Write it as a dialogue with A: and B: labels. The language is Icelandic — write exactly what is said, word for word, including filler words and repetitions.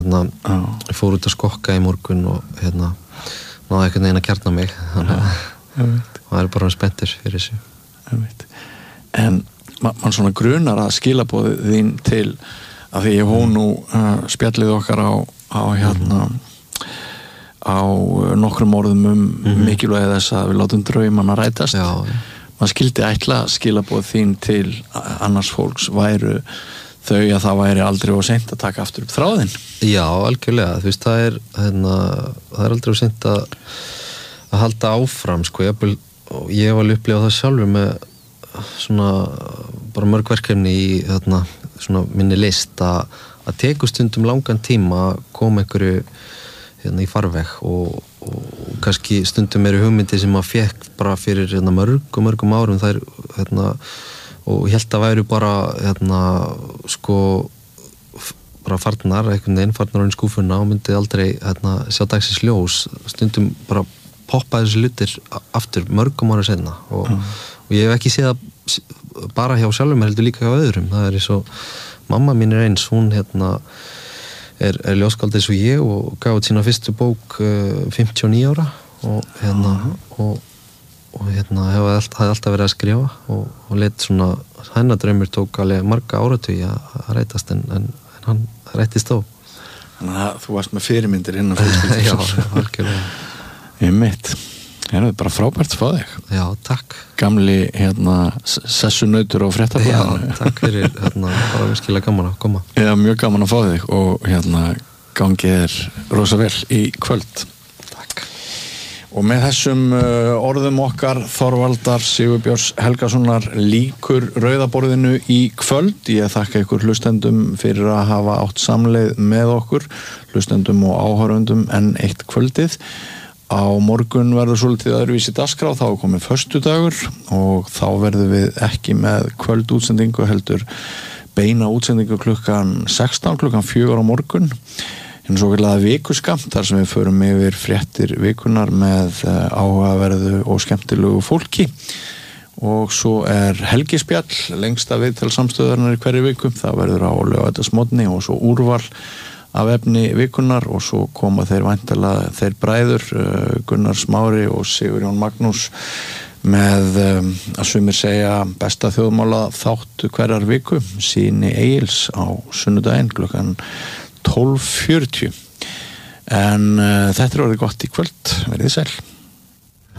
A: hérna, oh. ég fór út að skokka í morgun og hérna náði einhvern veginn að kjarna mig þannig að það er bara spenntur fyrir þessu.
B: En ma mann svona grunar að skilaboðið þín til að því ég hó nú uh, spjallið okkar á, á hérna mm. á nokkrum orðum um mm. mikilvægi þess að við látum draumanna rætast.
A: Já.
B: Man skildi ætla skilaboð þín til annars fólks væru þau að það væri aldrei of seint að taka aftur upp þráðinn.
A: Já, algjörlega. Þú veist, það er, hérna, það er aldrei of seint að, að halda áfram, sko. Ég, ég hef alveg upplifað það sjálfur með svona bara mörg verkefni í hérna, svona minni list að, að teku stundum langan tíma að koma einhverju hérna, í farveg og, og kannski stundum eru hugmyndi sem að fekk bara fyrir hérna, mörgum, mörgum árum þær hérna, og ég held að væru bara hérna, sko bara farnar, einhvern veginn farnar á einn skúfuna og myndi aldrei hérna, sjá dagsins ljós, stundum bara poppa þessi hlutir aftur mörgum ára seinna og, mm. og ég hef ekki séð að bara hjá sjálfum heldur líka hjá öðrum, það er eins og mamma mín er eins, hún hérna er, er ljóskáld eins og ég og gaf út sína fyrstu bók uh, fimmtíu og níu ára og hérna mm. og og hérna hef allt, hafði alltaf verið að skrifa og, og let svona hennar draumur tók alveg marga áratugi að rætast en, en, en hann rættist á.
B: Þannig að þú varst með fyrirmyndir innan fjölskyldu.
A: Já, algjörlega.
B: Ég mitt. Það er bara frábært að fá þig.
A: Já, takk.
B: Gamli hérna sessunautur og fréttablaðinu.
A: Já, takk fyrir hérna bara virkilega gaman að koma.
B: Já, mjög gaman að fá þig og hérna gangið er rosa vel í kvöld. Og með þessum uh, orðum okkar Þorvaldar Sigurbjörns Helgasonar lýkur rauðaborðinu í kvöld. Ég þakka ykkur hlustendum fyrir að hafa átt samleið með okkur, hlustendum og áhorfendum enn eitt kvöldið. Á morgun verður svolítið öðruvísi dagskrá, þá er komið föstudagur og þá verðum við ekki með kvöldútsendingu heldur beina útsendingu klukkan sextán, klukkan fjögur á morgun. En svo kallaða vikuskamt þar sem við förum yfir fréttir vikunar með áhugaverðu og skemmtilegu fólki og svo er helgispjall lengsta viðtal samstöðarnar í hverju viku, það verður á laugardagsmorgni og svo úrval af efni vikunar og svo koma þeir væntanlega þeir bræður Gunnar Smári og Sigurjón Magnús með að sumir segja besta þjóðmála þáttu hverjar viku Síni Egils á sunnudaginn klukkan tólf fjörutíu en uh, þetta er orðið gott í kvöld, verið sæl.